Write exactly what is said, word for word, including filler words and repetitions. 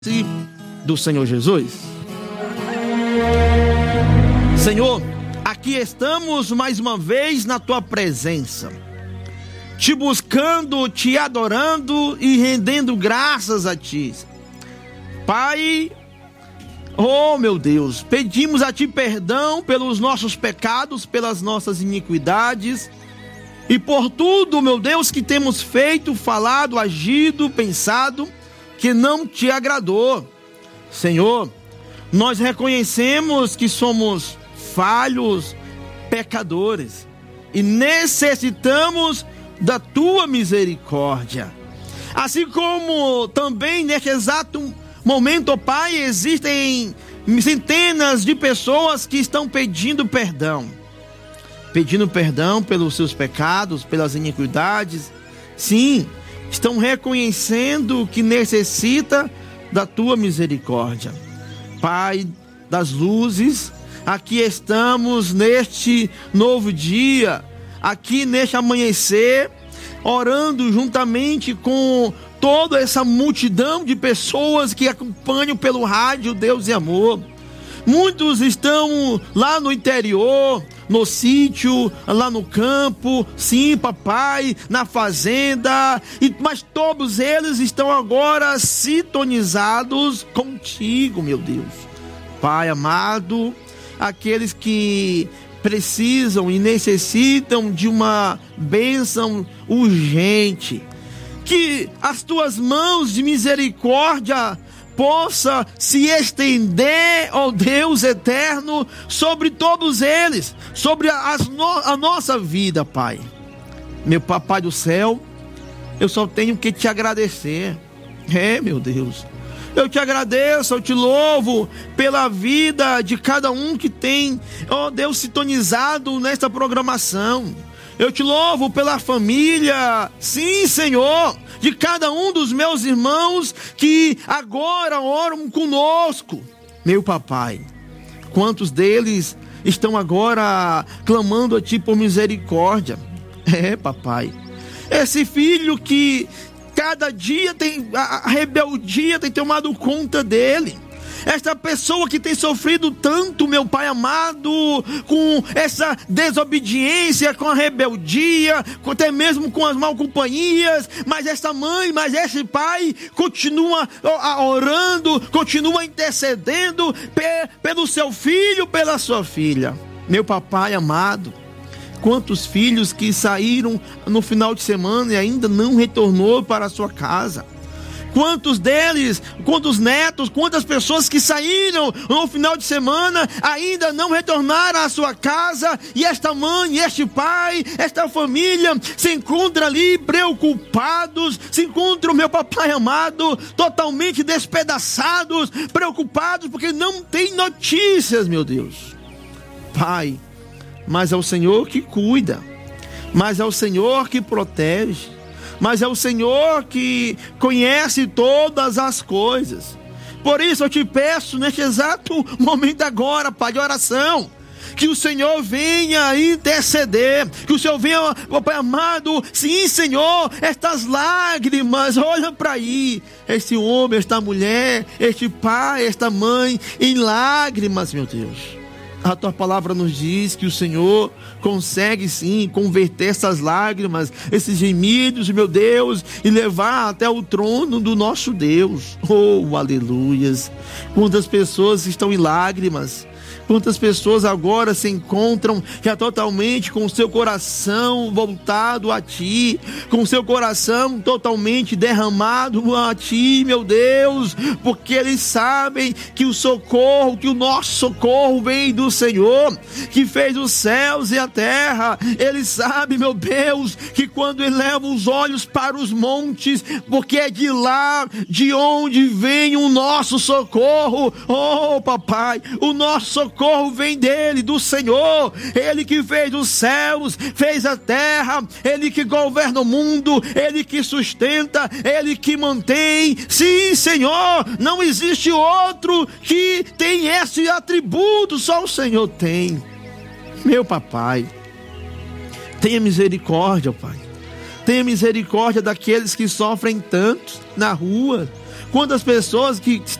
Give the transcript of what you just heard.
Do Senhor Jesus. Senhor, aqui estamos mais uma vez na tua presença, te buscando, te adorando e rendendo graças a ti. Pai, oh meu Deus, pedimos a ti perdão pelos nossos pecados, pelas nossas iniquidades e por tudo, meu Deus, que temos feito, falado, agido, pensado que não te agradou. Senhor, nós reconhecemos que somos falhos, pecadores e necessitamos da tua misericórdia. Assim como também neste exato momento, ó Pai, existem centenas de pessoas que estão pedindo perdão, pedindo perdão pelos seus pecados, pelas iniquidades. Sim, estão reconhecendo que necessita da tua misericórdia. Pai das luzes, aqui estamos neste novo dia, aqui neste amanhecer, orando juntamente com toda essa multidão de pessoas que acompanham pelo rádio Deus e Amor. Muitos estão lá no interior, no sítio, lá no campo, sim, papai, na fazenda, e, mas todos eles estão agora sintonizados contigo, meu Deus. Pai amado, aqueles que precisam e necessitam de uma bênção urgente, que as tuas mãos de misericórdia possa se estender, ó Deus eterno, sobre todos eles, sobre as no, a nossa vida, Pai. Meu papai do céu, eu só tenho que te agradecer. É, meu Deus, eu te agradeço, eu te louvo pela vida de cada um que tem, ó Deus, sintonizado nesta programação. Eu te louvo pela família, sim, Senhor, de cada um dos meus irmãos que agora oram conosco. Meu papai, quantos deles estão agora clamando a ti por misericórdia? É, papai, esse filho que cada dia tem, a rebeldia tem tomado conta dele. Esta pessoa que tem sofrido tanto, meu Pai amado, com essa desobediência, com a rebeldia, até mesmo com as mal companhias, mas esta mãe, mas esse pai continua orando, continua intercedendo pelo seu filho, pela sua filha. Meu papai amado, quantos filhos que saíram no final de semana e ainda não retornou para a sua casa. Quantos deles, quantos netos, quantas pessoas que saíram no final de semana ainda não retornaram à sua casa, e esta mãe, este pai, esta família se encontra ali preocupados, se encontram, meu papai amado, totalmente despedaçados, preocupados porque não tem notícias, meu Deus. Pai, mas é o Senhor que cuida, mas é o Senhor que protege, mas é o Senhor que conhece todas as coisas. Por isso eu te peço neste exato momento agora, Pai, de oração, que o Senhor venha interceder, que o Senhor venha, meu Pai amado, sim, Senhor, estas lágrimas, olha para aí, este homem, esta mulher, este pai, esta mãe, em lágrimas, meu Deus. A tua palavra nos diz que o Senhor consegue sim converter essas lágrimas, esses gemidos, meu Deus, e levar até o trono do nosso Deus. Oh, aleluias! Quantas pessoas estão em lágrimas, quantas pessoas agora se encontram já totalmente com o seu coração voltado a ti, com o seu coração totalmente derramado a ti, meu Deus, porque eles sabem que o socorro, que o nosso socorro vem do Senhor, que fez os céus e a terra. Eles sabem, meu Deus, que quando elevam os olhos para os montes, porque é de lá de onde vem o nosso socorro. Oh, papai, o nosso socorro socorro vem dele, do Senhor. Ele que fez os céus, fez a terra, ele que governa o mundo, ele que sustenta, ele que mantém. Sim, Senhor, não existe outro que tem esse atributo, só o Senhor tem. Meu papai, tenha misericórdia, Pai. Tenha misericórdia daqueles que sofrem tanto na rua, quantas pessoas que